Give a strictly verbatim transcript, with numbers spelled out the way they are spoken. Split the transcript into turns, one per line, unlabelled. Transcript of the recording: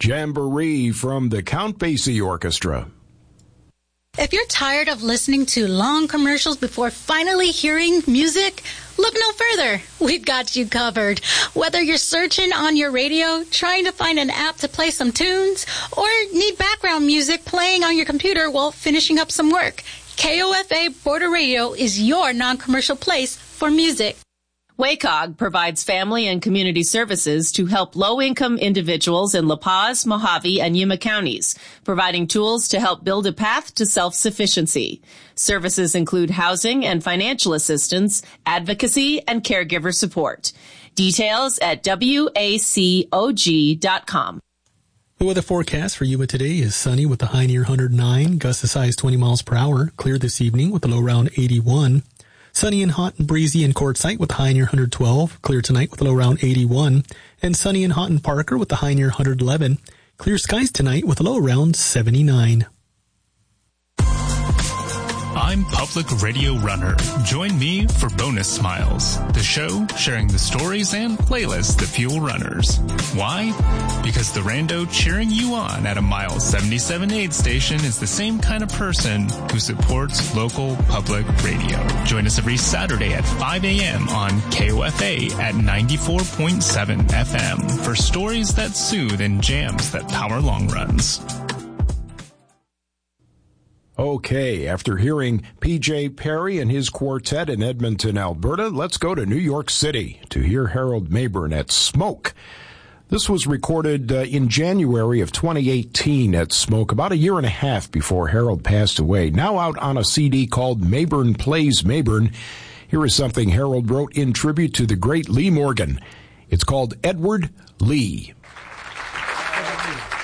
Jamboree from the Count Basie Orchestra.
If you're tired of listening to long commercials before finally hearing music, look no further. We've got you covered. Whether you're searching on your radio, trying to find an app to play some tunes, or need background music playing on your computer while finishing up some work, K O F A Border Radio is your non-commercial place for music.
W A C O G provides family and community services to help low-income individuals in La Paz, Mojave, and Yuma counties, providing tools to help build a path to self-sufficiency. Services include housing and financial assistance, advocacy, and caregiver support. Details at W A C O G dot com.
The weather forecast for Yuma today is sunny with a high near one hundred nine, gusts as high as twenty miles per hour, clear this evening with a low around eighty-one. Sunny and hot and breezy in Quartzsite with a high near one hundred twelve. Clear tonight with a low around eighty-one. And sunny and hot in Parker with a high near one hundred eleven. Clear skies tonight with a low around seventy-nine.
I'm Public Radio Runner. Join me for Bonus Smiles, the show sharing the stories and playlists that fuel runners. Why? Because the rando cheering you on at a mile seventy-seven aid station is the same kind of person who supports local public radio. Join us every Saturday at five a.m. on K O F A at ninety-four point seven F M for stories that soothe and jams that power long runs.
Okay, after hearing P J Perry and his quartet in Edmonton, Alberta, let's go to New York City to hear Harold Mabern at Smoke. This was recorded uh, in January of twenty eighteen at Smoke, about a year and a half before Harold passed away. Now out on a C D called Mabern Plays Mabern. Here is something Harold wrote in tribute to the great Lee Morgan. It's called Edward Lee.